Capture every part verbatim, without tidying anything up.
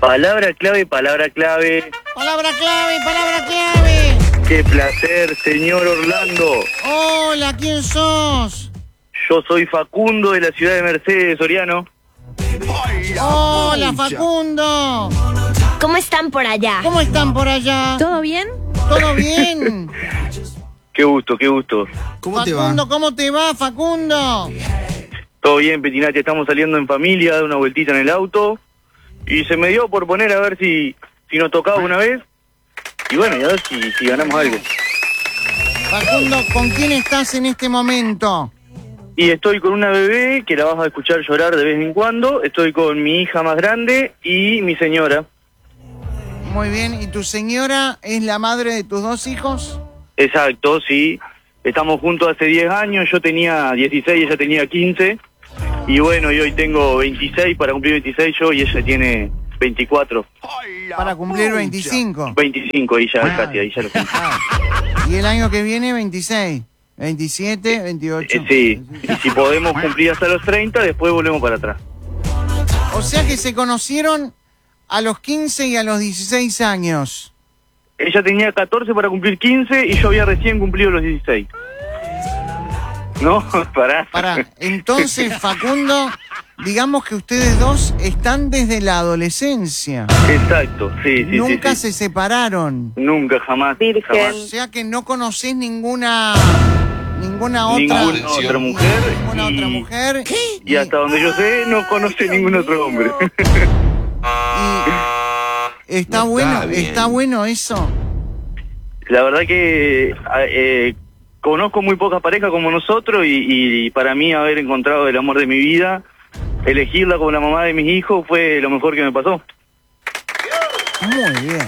Palabra clave, palabra clave. Palabra clave, palabra clave. Qué placer, señor Orlando. Hola, ¿quién sos? Yo soy Facundo de la ciudad de Mercedes, Soriano. Hola, Facundo. ¿Cómo están por allá? ¿Cómo están por allá? ¿Todo bien? ¿Todo bien? Qué gusto, qué gusto. ¿Cómo te va? Facundo, ¿cómo te va, Facundo? Todo bien, Petinati, estamos saliendo en familia, de una vueltita en el auto. Y se me dio por poner a ver si, si nos tocaba una vez. Y bueno, y a ver si, si ganamos algo. Facundo, ¿con quién estás en este momento? Y estoy con una bebé que la vas a escuchar llorar de vez en cuando. Estoy con mi hija más grande y mi señora. Muy bien, ¿y tu señora es la madre de tus dos hijos? Exacto, sí. Estamos juntos hace diez años, yo tenía dieciséis, ella tenía quince. Y bueno, y hoy tengo veintiséis, para cumplir veintiséis yo, y ella tiene veinticuatro. Para cumplir veinticinco. veinticinco, ahí ya, casi, ahí ya lo cumplí. Ah. Y el año que viene, veintiséis. veintisiete, veintiocho. Eh, sí, y si podemos cumplir hasta los treinta, después volvemos para atrás. O sea que se conocieron a los quince y a los dieciséis años. Ella tenía catorce para cumplir quince y yo había recién cumplido los dieciséis. No, pará. Pará, entonces, Facundo, digamos que ustedes dos están desde la adolescencia. Exacto, sí, sí. Nunca sí, sí. se separaron. Nunca, jamás. Virgen. jamás. O sea que no conocés ninguna ninguna otra Ninguna otra mujer. ninguna y, otra mujer. Y hasta donde yo sé, no conoce ningún otro hombre. Y está No bueno, está bien. está bueno eso. La verdad que eh, conozco muy pocas parejas como nosotros y, y para mí haber encontrado el amor de mi vida, elegirla como la mamá de mis hijos fue lo mejor que me pasó. Muy bien.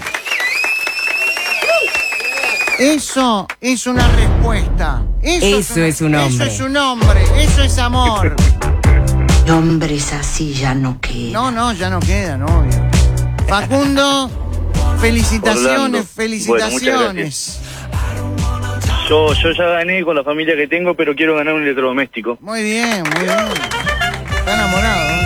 Eso es una respuesta. Eso, Eso es un hombre. Eso es un hombre. Eso es amor. Hombres así ya no quedan. No, no, ya no queda, novio. Facundo, felicitaciones, Orlando. felicitaciones. Yo, yo ya gané con la familia que tengo, pero quiero ganar un electrodoméstico. Muy bien, muy bien. Está enamorado, ¿eh?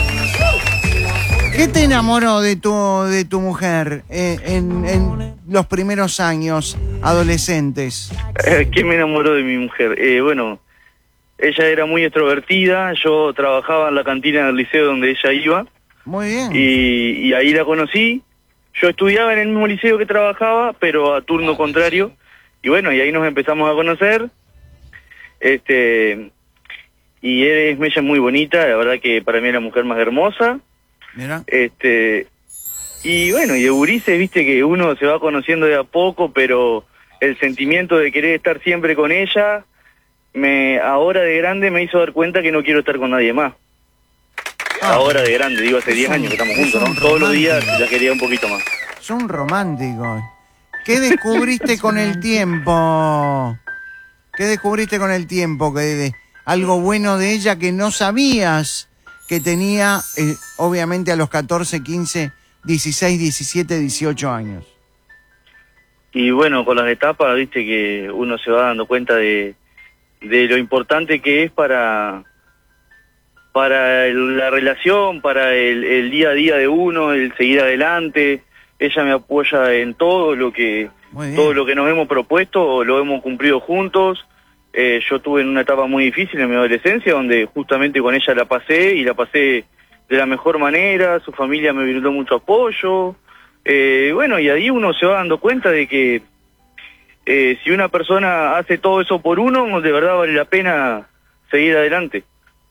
¿Qué te enamoró de tu de tu mujer eh, en, en los primeros años adolescentes? Eh, ¿Qué me enamoró de mi mujer? Eh, bueno, ella era muy extrovertida, yo trabajaba en la cantina del liceo donde ella iba. Muy bien. Y, y ahí la conocí. Yo estudiaba en el mismo liceo que trabajaba, pero a turno contrario. Y bueno, y ahí nos empezamos a conocer. Este y es ella es muy bonita, la verdad que para mí es la mujer más hermosa. Mira. Este y bueno, y de gurises, viste que uno se va conociendo de a poco, pero el sentimiento de querer estar siempre con ella, me ahora de grande me hizo dar cuenta que no quiero estar con nadie más. Ah. Ahora de grande, digo, hace Es diez un- años que estamos es juntos, un ¿no? Todos los días romántico. la quería un poquito más. Son románticos. ¿Qué descubriste con el tiempo? ¿Qué descubriste con el tiempo? Que de, algo bueno de ella que no sabías que tenía, eh, obviamente a los catorce, quince, dieciséis, diecisiete, dieciocho años. Y bueno, con las etapas, viste que uno se va dando cuenta de, de lo importante que es para para el- la relación, para el, el día a día de uno, el seguir adelante. Ella me apoya en todo lo que Muy bien. todo lo que nos hemos propuesto, lo hemos cumplido juntos. Eh, yo tuve en una etapa muy difícil en mi adolescencia, donde justamente con ella la pasé, y la pasé de la mejor manera. Su familia me brindó mucho apoyo. Eh, bueno, y ahí uno se va dando cuenta de que eh, si una persona hace todo eso por uno, de verdad vale la pena seguir adelante.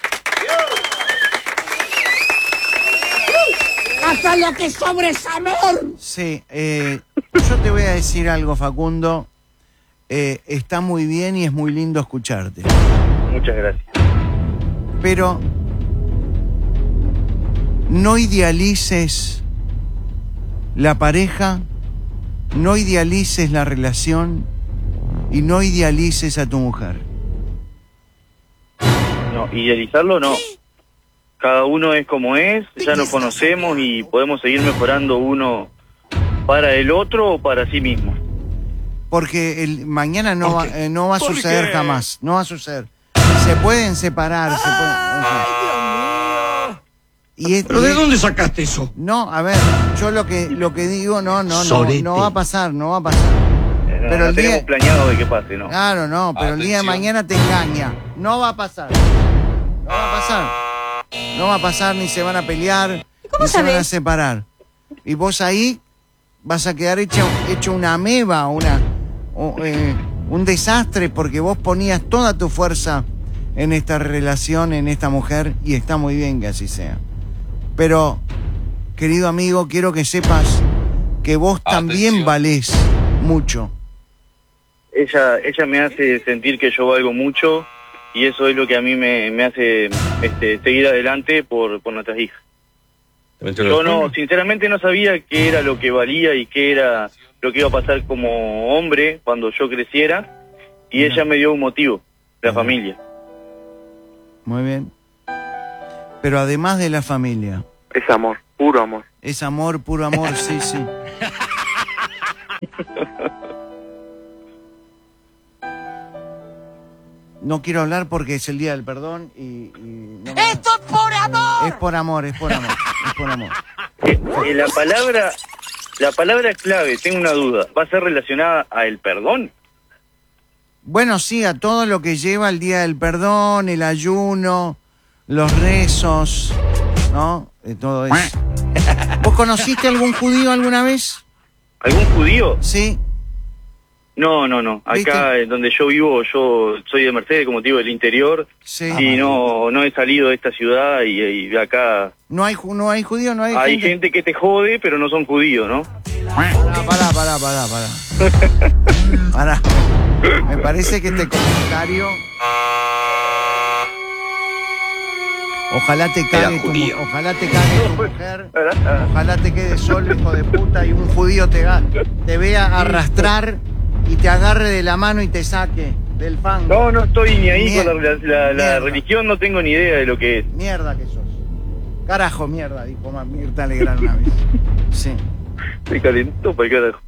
Hasta lo que sobre es amor. Sí, eh, yo te voy a decir algo, Facundo. Eh, está muy bien y es muy lindo escucharte. Muchas gracias. Pero no idealices la pareja, no idealices la relación y no idealices a tu mujer. No, idealizarlo no. Cada uno es como es, ya nos conocemos y podemos seguir mejorando uno para el otro o para sí mismo. Porque el mañana no va, eh, no va a ¿Por suceder qué? jamás, no va a suceder. Se pueden separar, se pueden, o sea, Y es, ¿Pero de y- dónde sacaste eso? No, a ver, yo lo que lo que digo, no, no, no, Sorete. no va a pasar, no va a pasar. Eh, no, Pero no el tenemos día- planeado de que pase, ¿no? Claro, no, pero el día de Atención. mañana te engaña. No va a pasar. No va a pasar. No va a pasar, ni se van a pelear, cómo ni se van a sabés? separar. Y vos ahí vas a quedar hecho, hecho una ameba, una, o, eh, un desastre, porque vos ponías toda tu fuerza en esta relación, en esta mujer, y está muy bien que así sea. Pero, querido amigo, quiero que sepas que vos también Atención. valés mucho. Ella, ella me hace sentir que yo valgo mucho y eso es lo que a mí me, me hace este, seguir adelante por, por nuestras hijas. Yo no, sinceramente no sabía qué era lo que valía y qué era lo que iba a pasar como hombre cuando yo creciera y ella me dio un motivo, la familia. Muy bien. Pero además de la familia, Es amor, puro amor. es amor, puro amor, sí, sí. No quiero hablar porque es el día del perdón y... y no me- ¡Esto es por amor! Es por amor, es por amor, es por amor. Eh, eh, la palabra, la palabra clave, tengo una duda, ¿va a ser relacionada a el perdón? Bueno, sí, a todo lo que lleva el día del perdón, el ayuno, los rezos, ¿no? De todo eso. ¿Vos conociste algún judío alguna vez? ¿Algún judío? Sí. No, no, no. Acá ¿Viste? eh, donde yo vivo, yo soy de Mercedes, como te digo, del interior, Sí. y no, no he salido de esta ciudad y, y acá No hay, ju- no hay judío, no hay, hay gente que te jode, pero no son judíos, ¿no? Pará, pará, pará, pará, pará. Pará. Me parece que este comentario... Ojalá te cague Era tu, mu- judío. ojalá te cague tu mujer, ojalá te quede solo, hijo de puta, y un judío te, ga- te vea arrastrar y te agarre de la mano y te saque del fango. No, no estoy ni ahí Mier- con la, la- la- la mierda. religión, no tengo ni idea de lo que es. Mierda que sos. Carajo, mierda, dijo más Mirta Legrand una vez. Sí. Se calentó para el carajo.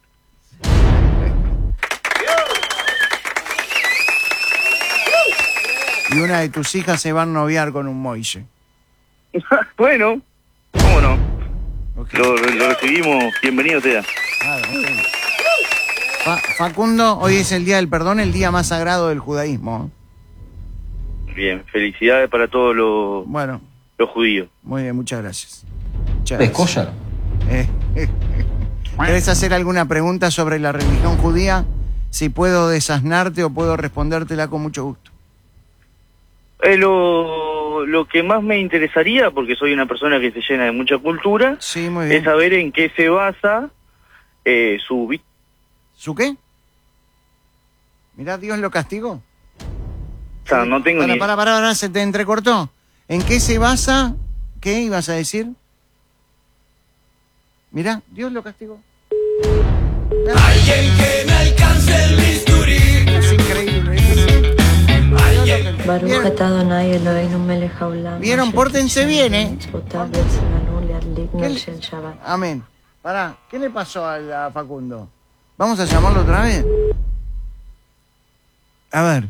Y una de tus hijas se va a noviar con un Moise. Bueno, cómo no. Ok. Lo, lo recibimos, bienvenido sea. Claro, muy bien. Fa- Facundo, hoy es el día del perdón, el día más sagrado del judaísmo. Bien, felicidades para todos los, Bueno, los judíos. muy bien, muchas gracias. Muchas ¿De gracias. kosher? Eh, ¿Querés hacer alguna pregunta sobre la religión judía? Si puedo desasnarte o puedo respondértela con mucho gusto. Eh, lo, lo que más me interesaría, porque soy una persona que se llena de mucha cultura, Sí, muy bien. es saber en qué se basa eh, su... vi- ¿Su qué? Mirá, Dios lo castigó. O sea, no tengo Para, ni... para, para, para, se te entrecortó. ¿En qué se basa? ¿Qué ibas a decir? Mirá, Dios lo castigó. Alguien que me alcance el bisturí. Es increíble. ¿eh? Baruch ¿Vieron? atah Adonai Eloheinu melech haolam. ¿Vieron? Pórtense bien, ¿eh? Mitzvotav yatzilanu leadlik ¿Qué nor le- shel Shabbat. Amén. Pará, ¿qué le pasó a, la Facundo? ¿Vamos a llamarlo otra vez? A ver.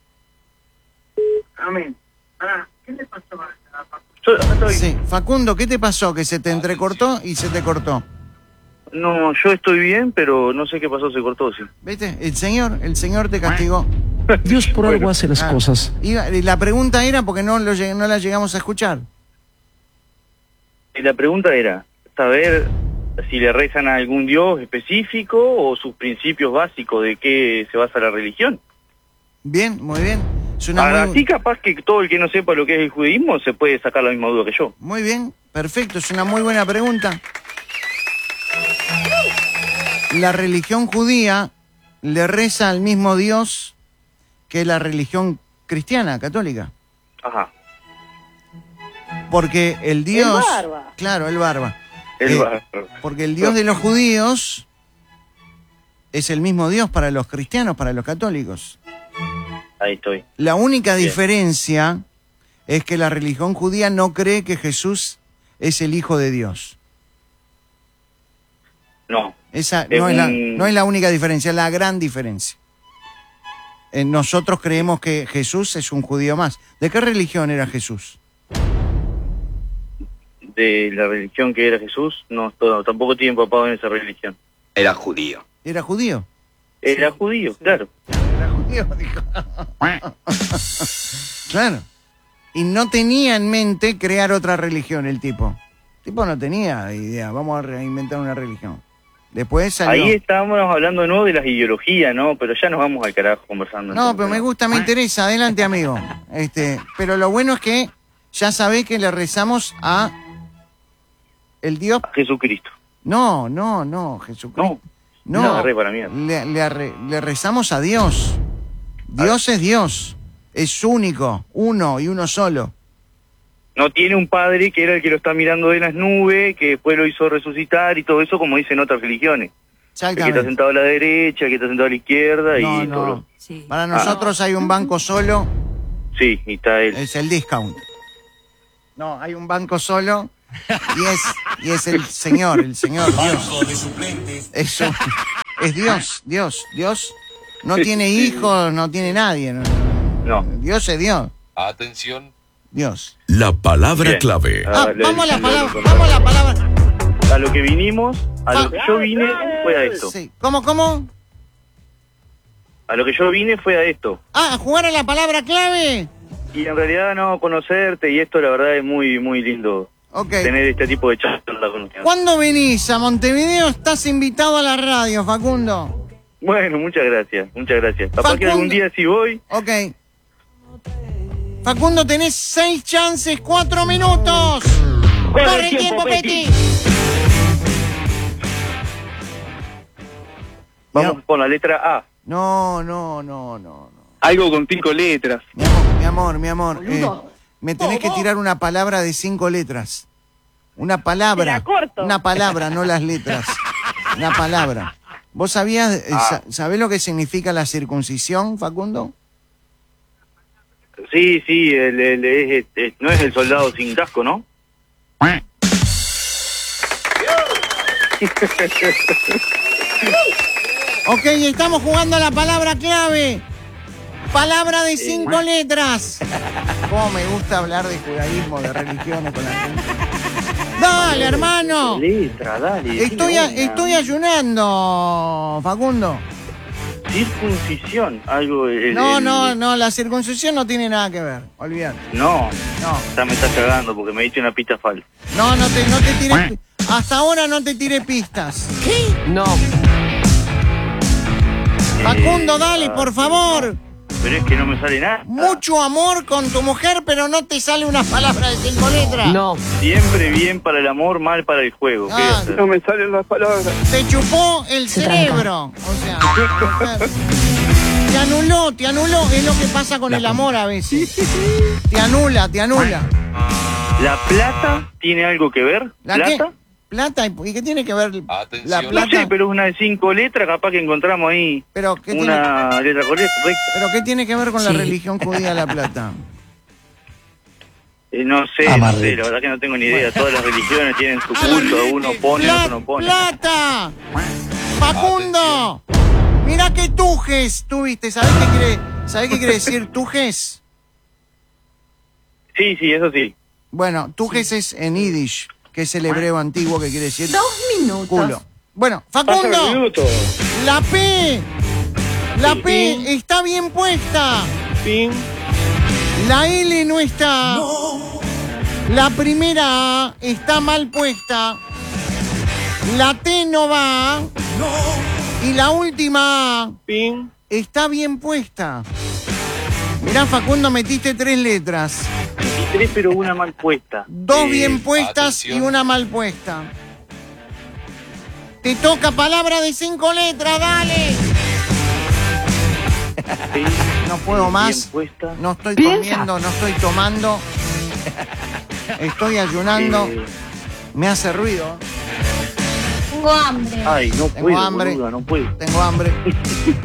Amén. Pará, ¿qué le pasó a la Yo estoy... Sí. Facundo, ¿qué te pasó? Que se te entrecortó y se te cortó. No, yo estoy bien, pero no sé qué pasó, se cortó, sí. ¿Viste? El Señor, el Señor te castigó. Dios por Bueno, algo hace las Ah, cosas. iba- y la pregunta era porque no, lo, lleg- no la llegamos a escuchar. Y la pregunta era saber si le rezan a algún dios específico o sus principios básicos de qué se basa la religión. Bien, muy bien. Es una Ahora, muy, sí, capaz que todo el que no sepa lo que es el judaísmo se puede sacar la misma duda que yo. muy bien, perfecto. Es una muy buena pregunta. La religión judía le reza al mismo Dios que la religión cristiana, católica. Ajá. Porque el Dios... El barba. Claro, el barba. El Eh, bar- Porque el Dios de los judíos es el mismo Dios para los cristianos, para los católicos. Ahí estoy. La única Bien. diferencia es que la religión judía no cree que Jesús es el Hijo de Dios. No. Esa Es no es, la, un- no es la única diferencia, es la gran diferencia. Eh, nosotros creemos que Jesús es un judío más. ¿De qué religión era Jesús? de la religión que era Jesús, no, todo, tampoco estoy empapado en esa religión. Era judío. ¿Era judío? Era judío, claro. Era judío, dijo. Claro. Y no tenía en mente crear otra religión el tipo. El tipo no tenía idea, vamos a reinventar una religión. Después salió... Ahí estábamos hablando de nuevo de las ideologías, ¿no? Pero ya nos vamos al carajo conversando. No, pero me gusta, me interesa. Adelante, amigo. Este, pero lo bueno es que ya sabés que le rezamos a el Dios... A Jesucristo. No, no, no, Jesucristo. No, no, no agarré para mierda. le, le, arre- le rezamos a Dios. Dios es Dios. Es único, uno y uno solo. No tiene un padre que era el que lo está mirando de las nubes, que después lo hizo resucitar y todo eso, como dicen otras religiones. El que está Exactamente. sentado a la derecha, el que está sentado a la izquierda No, y no. todo. lo- Sí. Para nosotros hay un banco solo, Sí, y está él. es el discount. No, hay un banco solo y es y es el Señor, el Señor Dios. Eso es Dios, Dios, Dios no tiene hijos, no tiene nadie. No, No. Dios es Dios, Atención. Dios. La palabra Bien. clave. Ah, le- vamos a la le- palabra, le- vamos a la palabra. A lo que vinimos, a lo que yo vine fue a esto. Sí. ¿Cómo, cómo? A lo que yo vine fue a esto. Ah, a jugar a la palabra clave. Y en realidad no conocerte y esto la verdad es muy, muy lindo. Ok. Tener este tipo de charla con ustedes. ¿Cuándo venís a Montevideo? Estás invitado a la radio, Facundo. Bueno, muchas gracias, muchas gracias. Capaz que Facundo. algún día si voy. Ok. Facundo, tenés seis chances, cuatro minutos. Corre el tiempo, Peti. Vamos Ya. con la letra A. No, no, no, no, no. Algo con cinco letras. Mi amor, mi amor, mi amor. eh, me tenés que tirar una palabra de cinco letras. Una palabra. Una palabra, no las letras. Una palabra. ¿Vos sabías, eh, sa- sabés lo que significa la circuncisión, Facundo? Sí, sí, el, el- es- es- no es el soldado sin casco, ¿no? Ok, estamos jugando a la palabra clave. Palabra de cinco letras. Cómo me gusta hablar de judaísmo, de religiones con la gente. Dale, hermano. Letra, dale. Estoy, a- estoy ayunando, Facundo. Circuncisión, algo... el- No, el- no, no, la circuncisión no tiene nada que ver. Olvídate. No, No, ya me estás cagando porque me diste una pista falsa. no, no te, no te tires. Hasta ahora no te tiré pistas. No. Facundo, Eh, dale, ah, por favor. Pero es que no me sale nada. Mucho amor con tu mujer, pero no te sale una palabra de cinco letras. No. Siempre bien para el amor, mal para el juego. ¿Qué Ah. hacer? No me salen las palabras. Te chupó el Se cerebro. O sea, te anuló, te anuló. Es lo que pasa con el amor a veces. Te anula, te anula. ¿La plata tiene algo que ver? ¿La ¿Plata? qué? Plata, ¿y qué tiene que ver Atención. la No plata? sé, pero es una de cinco letras, capaz que encontramos ahí Pero ¿qué tiene, una letra correcta. pero ¿qué tiene que ver con la Sí. religión judía la plata? Eh, no sé, no sé, la verdad que no tengo ni idea. Todas las religiones tienen su culto, uno pone, Pla- otro no pone. ¡Plata! ¡Facundo! Mira qué tujes tuviste. ¿Sabés qué quiere, ¿sabés qué quiere decir tujes? Sí, sí, eso sí. Bueno, tujes es en yiddish, que es el hebreo antiguo que quiere decir Dos minutos. culo. Bueno, Pasa Facundo, el minuto. la P, la P está bien puesta. La L no está. La primera A está mal puesta. La T no va. Y la última A está bien puesta. Mirá, Facundo, metiste tres letras. Y tres, pero una mal puesta. Dos Eh, bien puestas atención. y una mal puesta. Te toca palabra de cinco letras, dale. sí, No puedo bien más. puesta. No estoy comiendo, no estoy tomando. Estoy ayunando. Eh, Me hace ruido. Tengo hambre. ay, no Tengo puedo, hambre. boluda, no puedo. Tengo hambre. Me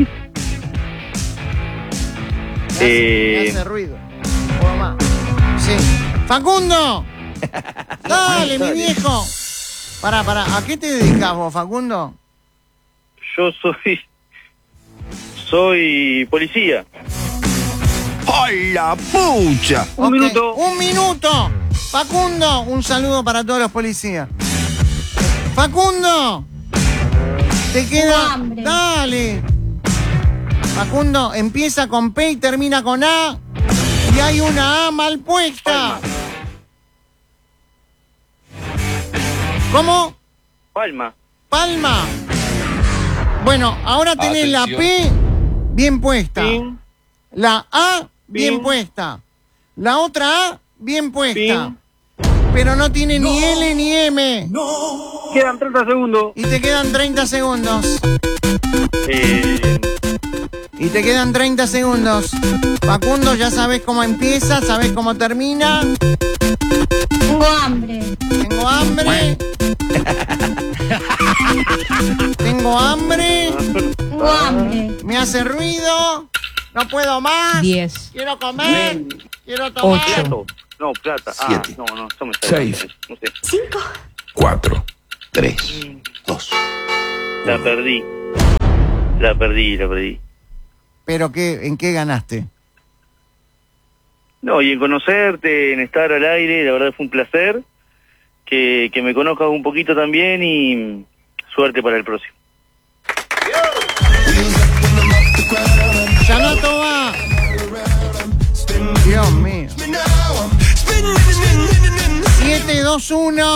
hace, Eh. me hace ruido. No puedo más. Sí. ¡Facundo! Dale, mi Dale. viejo. Pará, pará. ¿A qué te dedicas vos, Facundo? Yo soy... Soy policía. ¡Ay, la pucha! Un Ok, minuto. Un minuto. Facundo, un saludo para todos los policías. Facundo, te queda... hambre. Dale. Facundo, empieza con P y termina con A. Y hay una A mal puesta. ¿Cómo? Palma. Palma. Bueno, ahora tenés la P bien puesta. Pin. La A bien Pin. puesta. La otra A bien puesta. Pin. Pero no tiene ni L ni M. Quedan treinta segundos. Y te quedan treinta segundos. Eh, Y te quedan treinta segundos. Facundo, ya sabes cómo empieza, sabes cómo termina. Tengo hambre. Tengo hambre. Tengo hambre. Tengo hambre. Me hace ruido. No puedo más. diez, Quiero comer. Quiero tomar. ocho, plato. No, plata. Ah, Siete. no, no, eso me sale. Seis. No sé. cuatro, tres, dos. La perdí. La perdí, la perdí. Pero qué, ¿en qué ganaste? No, y en conocerte, en estar al aire, la verdad fue un placer. Que, que me conozcas un poquito también y suerte para el próximo. Yanato va. Dios mío. siete, dos, uno.